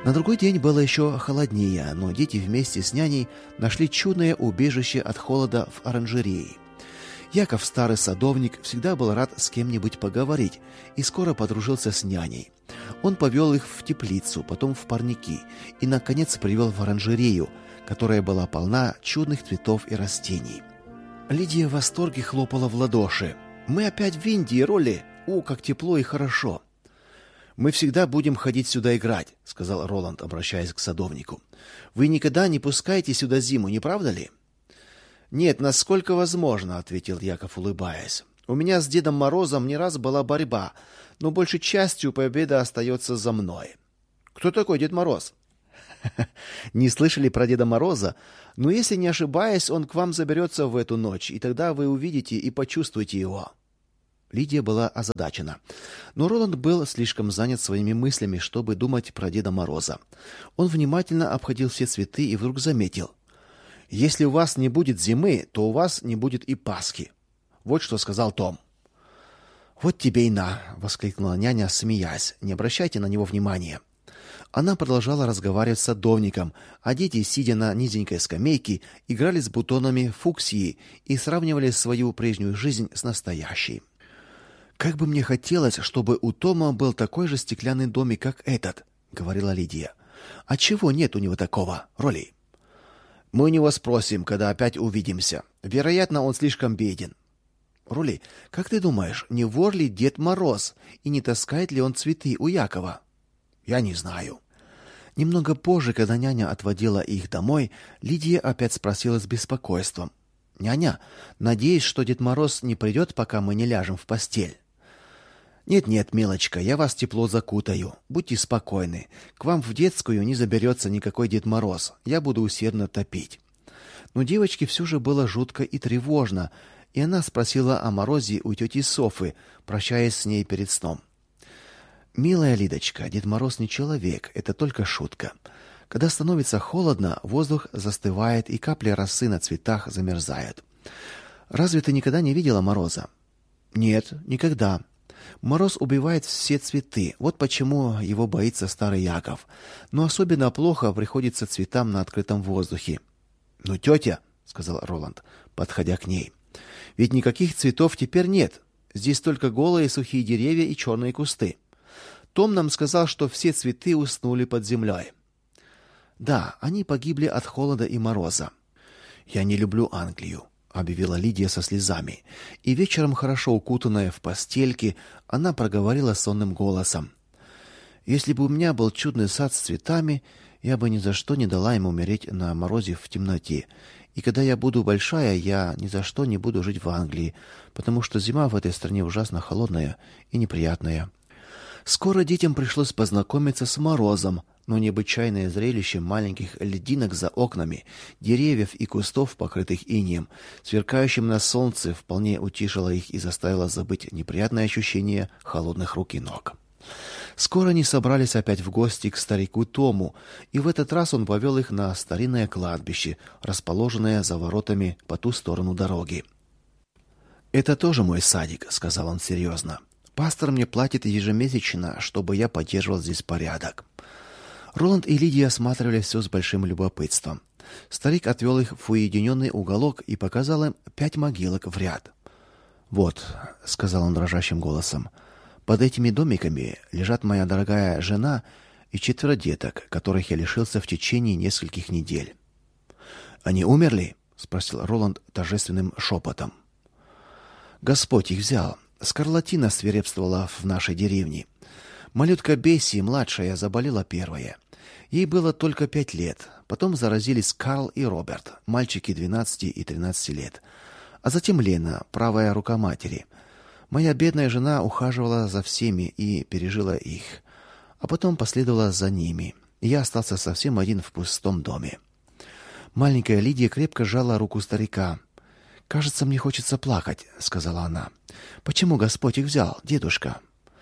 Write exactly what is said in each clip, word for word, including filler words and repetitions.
На другой день было еще холоднее, но дети вместе с няней нашли чудное убежище от холода в оранжерее. Яков, старый садовник, всегда был рад с кем-нибудь поговорить и скоро подружился с няней. Он повел их в теплицу, потом в парники и, наконец, привел в оранжерею, которая была полна чудных цветов и растений. Лидия в восторге хлопала в ладоши. «Мы опять в Индии, Ролли! О, как тепло и хорошо!» «Мы всегда будем ходить сюда играть», — сказал Роланд, обращаясь к садовнику. «Вы никогда не пускаете сюда зиму, не правда ли?» «Нет, насколько возможно», — ответил Яков, улыбаясь. «У меня с Дедом Морозом не раз была борьба, но большей частью победа остается за мной». «Кто такой Дед Мороз?» «Не слышали про Деда Мороза? Но если не ошибаюсь, он к вам заберется в эту ночь, и тогда вы увидите и почувствуете его». Лидия была озадачена. Но Роланд был слишком занят своими мыслями, чтобы думать про Деда Мороза. Он внимательно обходил все цветы и вдруг заметил: «Если у вас не будет зимы, то у вас не будет и Пасхи». Вот что сказал Том. «Вот тебе и на!» — воскликнула няня, смеясь. «Не обращайте на него внимания». Она продолжала разговаривать с садовником, а дети, сидя на низенькой скамейке, играли с бутонами фуксии и сравнивали свою прежнюю жизнь с настоящей. «Как бы мне хотелось, чтобы у Тома был такой же стеклянный домик, как этот», — говорила Лидия. «А чего нет у него такого, Ролли?» «Мы у него спросим, когда опять увидимся. Вероятно, он слишком беден». «Ролли, как ты думаешь, не вор ли Дед Мороз и не таскает ли он цветы у Якова?» «Я не знаю». Немного позже, когда няня отводила их домой, Лидия опять спросила с беспокойством: «Няня, надеюсь, что Дед Мороз не придет, пока мы не ляжем в постель?» «Нет-нет, милочка, я вас тепло закутаю. Будьте спокойны. К вам в детскую не заберется никакой Дед Мороз. Я буду усердно топить». Но девочке все же было жутко и тревожно, и она спросила о Морозе у тети Софы, прощаясь с ней перед сном. «Милая Лидочка, Дед Мороз не человек, это только шутка. Когда становится холодно, воздух застывает, и капли росы на цветах замерзают. Разве ты никогда не видела Мороза?» «Нет, никогда. Мороз убивает все цветы, вот почему его боится старый Яков. Но особенно плохо приходится цветам на открытом воздухе». «Ну, тетя», — сказал Роланд, подходя к ней, — «ведь никаких цветов теперь нет. Здесь только голые сухие деревья и черные кусты. Том нам сказал, что все цветы уснули под землей». «Да, они погибли от холода и мороза». «Я не люблю Англию», — объявила Лидия со слезами, и вечером, хорошо укутанная в постельке, она проговорила сонным голосом: «Если бы у меня был чудный сад с цветами, я бы ни за что не дала ему умереть на морозе в темноте. И когда я буду большая, я ни за что не буду жить в Англии, потому что зима в этой стране ужасно холодная и неприятная». Скоро детям пришлось познакомиться с морозом, но необычайное зрелище маленьких льдинок за окнами, деревьев и кустов, покрытых инеем, сверкающим на солнце, вполне утешило их и заставило забыть неприятное ощущение холодных рук и ног. Скоро они собрались опять в гости к старику Тому, и в этот раз он повел их на старинное кладбище, расположенное за воротами по ту сторону дороги. «Это тоже мой садик», — сказал он серьезно. «Пастор мне платит ежемесячно, чтобы я поддерживал здесь порядок». Роланд и Лидия осматривали все с большим любопытством. Старик отвел их в уединенный уголок и показал им пять могилок в ряд. «Вот», — сказал он дрожащим голосом, — «под этими домиками лежат моя дорогая жена и четверо деток, которых я лишился в течение нескольких недель». «Они умерли?» — спросил Роланд торжественным шепотом. «Господь их взял. Скарлатина свирепствовала в нашей деревне. Малютка Бесси, младшая, заболела первая. Ей было только пять лет. Потом заразились Карл и Роберт, мальчики двенадцати и тринадцати лет. А затем Лена, правая рука матери. Моя бедная жена ухаживала за всеми и пережила их. А потом последовала за ними. И я остался совсем один в пустом доме». Маленькая Лидия крепко сжала руку старика. «Кажется, мне хочется плакать», — сказала она. «Почему Господь их взял, дедушка?»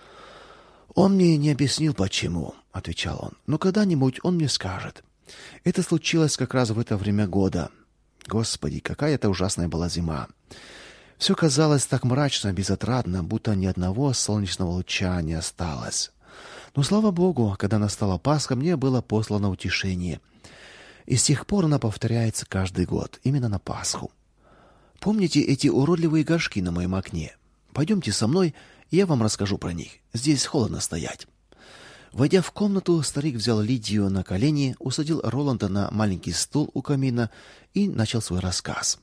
«Он мне не объяснил, почему», — отвечал он. «Но когда-нибудь он мне скажет. Это случилось как раз в это время года. Господи, какая это ужасная была зима. Все казалось так мрачно, безотрадно, будто ни одного солнечного луча не осталось. Но, слава Богу, когда настала Пасха, мне было послано утешение. И с тех пор она повторяется каждый год, именно на Пасху. Помните эти уродливые горшки на моем окне? Пойдемте со мной, и я вам расскажу про них. Здесь холодно стоять. Войдя в комнату, старик взял Лидию на колени, усадил Роланда на маленький стул у камина и начал свой рассказ.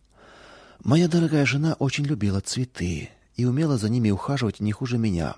«Моя дорогая жена очень любила цветы и умела за ними ухаживать не хуже меня.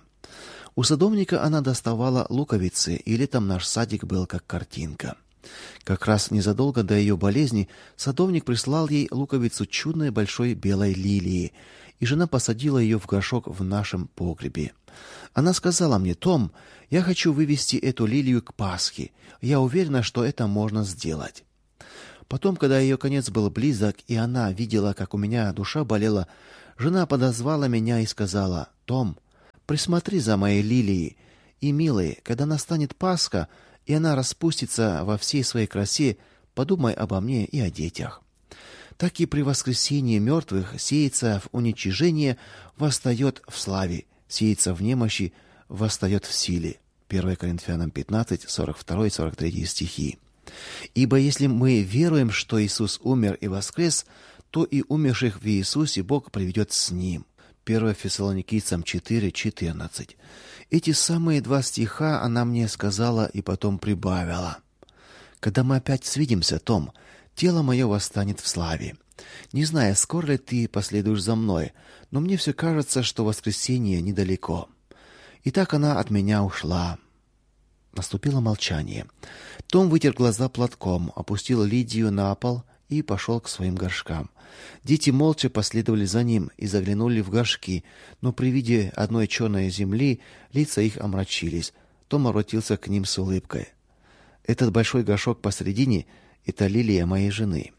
У садовника она доставала луковицы, и летом наш садик был как картинка. Как раз незадолго до ее болезни садовник прислал ей луковицу чудной большой белой лилии, и жена посадила ее в горшок в нашем погребе. Она сказала мне: «Том, я хочу вывести эту лилию к Пасхе. Я уверена, что это можно сделать». Потом, когда ее конец был близок, и она видела, как у меня душа болела, жена подозвала меня и сказала: «Том, присмотри за моей лилией, и, милый, когда настанет Пасха, и она распустится во всей своей красе, подумай обо мне и о детях». Так и при воскресении мертвых сеется в уничижение, восстает в славе, сеется в немощи, восстает в силе. первое Коринфянам пятнадцать, сорок два и сорок три стихи. Ибо если мы веруем, что Иисус умер и воскрес, то и умерших в Иисусе Бог приведет с Ним. первое Фессалоникийцам четыре, четырнадцать. Эти самые два стиха она мне сказала и потом прибавила: «Когда мы опять свидимся, Том, тело мое восстанет в славе. Не знаю, скоро ли ты последуешь за мной, но мне все кажется, что воскресенье недалеко». И так она от меня ушла. Наступило молчание. Том вытер глаза платком, опустил Лидию на пол и пошел к своим горшкам. Дети молча последовали за ним и заглянули в горшки, но при виде одной черной земли лица их омрачились. Том обратился к ним с улыбкой: «Этот большой горшок посредине — это лилия моей жены.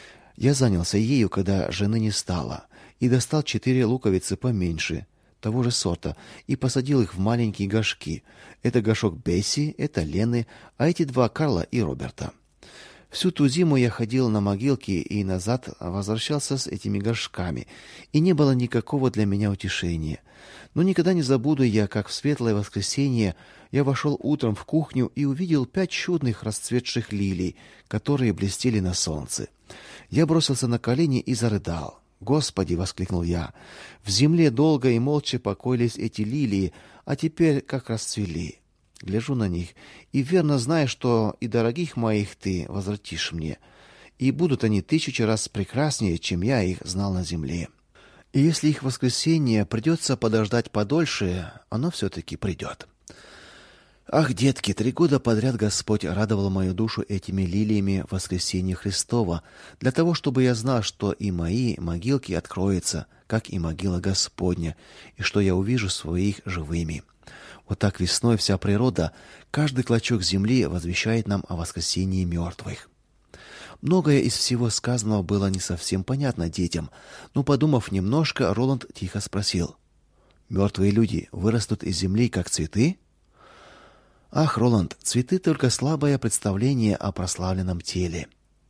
Я занялся ею, когда жены не стало, и достал четыре луковицы поменьше, того же сорта, и посадил их в маленькие горшки. Это горшок Бесси, это Лены, а эти два — Карла и Роберта. Всю ту зиму я ходил на могилки и назад возвращался с этими горшками, и не было никакого для меня утешения. Но никогда не забуду я, как в светлое воскресенье я вошел утром в кухню и увидел пять чудных расцветших лилий, которые блестели на солнце. Я бросился на колени и зарыдал. «Господи!» — воскликнул я. «В земле долго и молча покоились эти лилии, а теперь как расцвели. Гляжу на них и верно знаю, что и дорогих моих ты возвратишь мне, и будут они тысячи раз прекраснее, чем я их знал на земле. И если их воскресенье придется подождать подольше, оно все-таки придет». Ах, детки, три года подряд Господь радовал мою душу этими лилиями воскресения Христова, для того, чтобы я знал, что и мои могилки откроются, как и могила Господня, и что я увижу своих живыми. Вот так весной вся природа, каждый клочок земли возвещает нам о воскресении мертвых. Многое из всего сказанного было не совсем понятно детям, но, подумав немножко, Роланд тихо спросил: «Мертвые люди вырастут из земли, как цветы?» «Ах, Роланд, цветы — только слабое представление о прославленном теле».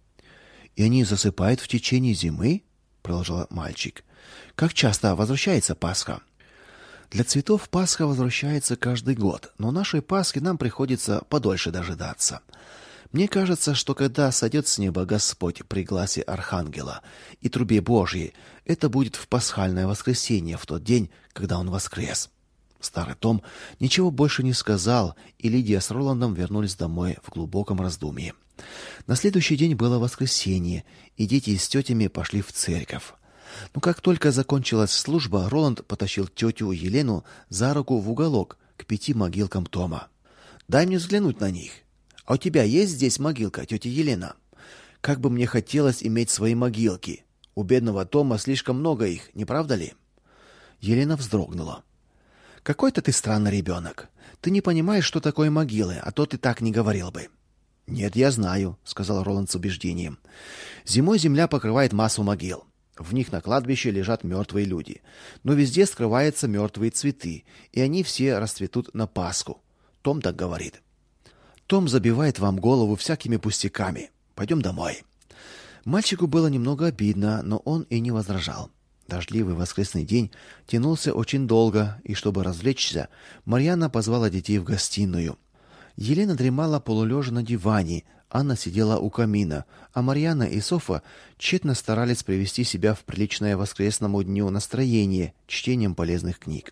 «И они засыпают в течение зимы?» — продолжал мальчик. «Как часто возвращается Пасха?» «Для цветов Пасха возвращается каждый год, но нашей Пасхи нам приходится подольше дожидаться. Мне кажется, что когда сойдет с неба Господь при гласе Архангела и трубе Божьей, это будет в пасхальное воскресенье, в тот день, когда Он воскрес». Старый Том ничего больше не сказал, и Лидия с Роландом вернулись домой в глубоком раздумье. На следующий день было воскресенье, и дети с тетями пошли в церковь. Но как только закончилась служба, Роланд потащил тетю Елену за руку в уголок к пяти могилкам Тома. «Дай мне взглянуть на них. А у тебя есть здесь могилка, тетя Елена? Как бы мне хотелось иметь свои могилки. У бедного Тома слишком много их, не правда ли?» Елена вздрогнула. «Какой-то ты странный ребенок. Ты не понимаешь, что такое могилы, а то ты так не говорил бы». «Нет, я знаю», — сказал Роланд с убеждением. «Зимой земля покрывает массу могил. В них на кладбище лежат мертвые люди. Но везде скрываются мертвые цветы, и они все расцветут на Пасху. Том так говорит». «Том забивает вам голову всякими пустяками. Пойдем домой». Мальчику было немного обидно, но он и не возражал. Дождливый воскресный день тянулся очень долго, и чтобы развлечься, Марьяна позвала детей в гостиную. Елена дремала полулежа на диване, Анна сидела у камина, а Марьяна и Софа тщетно старались привести себя в приличное воскресному дню настроение чтением полезных книг.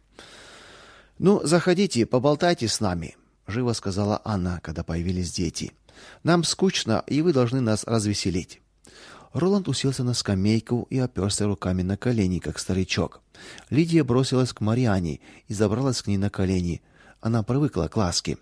«Ну, заходите, поболтайте с нами», — живо сказала Анна, когда появились дети. «Нам скучно, и вы должны нас развеселить». Роланд уселся на скамейку и оперся руками на колени, как старичок. Лидия бросилась к Марьяне и забралась к ней на колени. Она привыкла к ласке.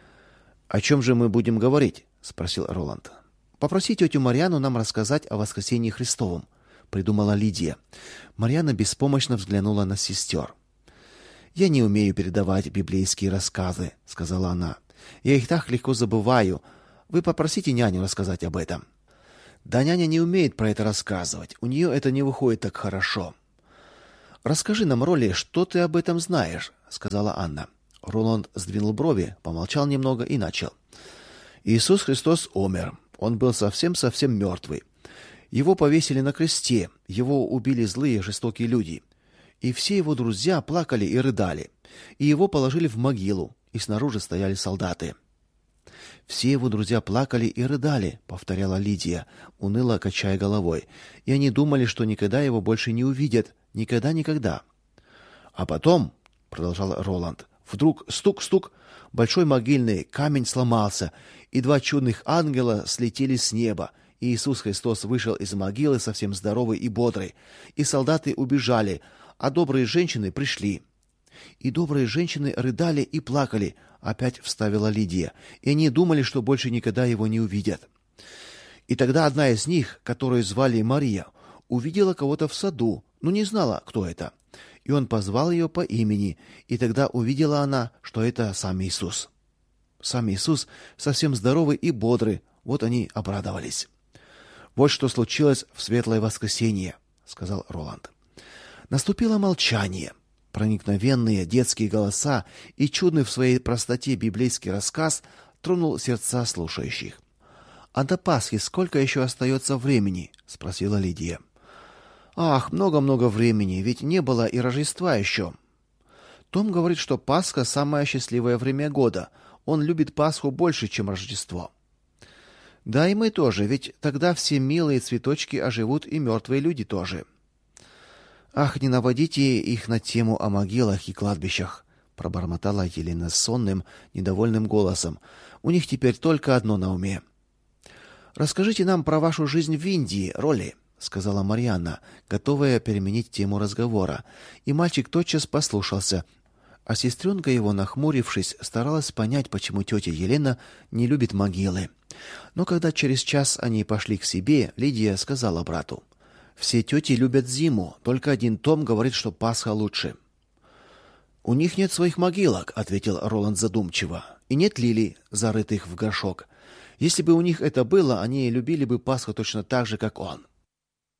«О чем же мы будем говорить?» — спросил Роланд. «Попроси тетю Марьяну нам рассказать о воскресении Христовом», — придумала Лидия. Марьяна беспомощно взглянула на сестер. «Я не умею передавать библейские рассказы», — сказала она. «Я их так легко забываю. Вы попросите няню рассказать об этом». «Да няня не умеет про это рассказывать. У нее это не выходит так хорошо». «Расскажи нам, Роли, что ты об этом знаешь», — сказала Анна. Роланд сдвинул брови, помолчал немного и начал. «Иисус Христос умер. Он был совсем-совсем мертвый. Его повесили на кресте. Его убили злые, жестокие люди. И все его друзья плакали и рыдали. И его положили в могилу, и снаружи стояли солдаты». «Все его друзья плакали и рыдали», — повторяла Лидия, уныло качая головой. «И они думали, что никогда его больше не увидят. Никогда-никогда». «А потом», — продолжал Роланд, — «вдруг стук-стук, большой могильный камень сломался, и два чудных ангела слетели с неба. И Иисус Христос вышел из могилы совсем здоровый и бодрый. И солдаты убежали, а добрые женщины пришли». «И добрые женщины рыдали и плакали», — опять вставила Лидия. «И они думали, что больше никогда его не увидят». «И тогда одна из них, которую звали Мария, увидела кого-то в саду, но не знала, кто это. И он позвал ее по имени, и тогда увидела она, что это сам Иисус». Сам Иисус совсем здоровый и бодрый, вот они обрадовались. «Вот что случилось в светлое воскресенье», — сказал Роланд. Наступило молчание. Проникновенные детские голоса и чудный в своей простоте библейский рассказ тронул сердца слушающих. «А до Пасхи сколько еще остается времени?» — спросила Лидия. «Ах, много-много времени, ведь не было и Рождества еще». Том говорит, что Пасха — самое счастливое время года. Он любит Пасху больше, чем Рождество. «Да и мы тоже, ведь тогда все милые цветочки оживут, и мертвые люди тоже». «Ах, не наводите их на тему о могилах и кладбищах», — пробормотала Елена сонным, недовольным голосом. «У них теперь только одно на уме». «Расскажите нам про вашу жизнь в Индии, Роли», — сказала Марьяна, готовая переменить тему разговора. И мальчик тотчас послушался, а сестренка его, нахмурившись, старалась понять, почему тетя Елена не любит могилы. Но когда через час они пошли к себе, Лидия сказала брату: «Все тети любят зиму, только один Том говорит, что Пасха лучше». «У них нет своих могилок», — ответил Роланд задумчиво, «и нет лилий, зарытых в горшок. Если бы у них это было, они любили бы Пасху точно так же, как он».